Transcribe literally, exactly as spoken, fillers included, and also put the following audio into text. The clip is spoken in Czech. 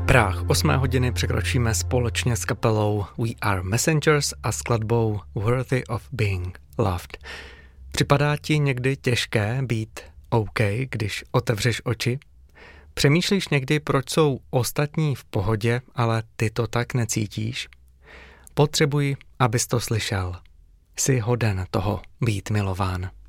Práh osmé hodiny překročíme společně s kapelou We Are Messengers a skladbou Worthy of Being Loved. Připadá ti někdy těžké být OK, když otevřeš oči? Přemýšlíš někdy, proč jsou ostatní v pohodě, ale ty to tak necítíš? Potřebuji, abys to slyšel. Jsi hoden toho být milován.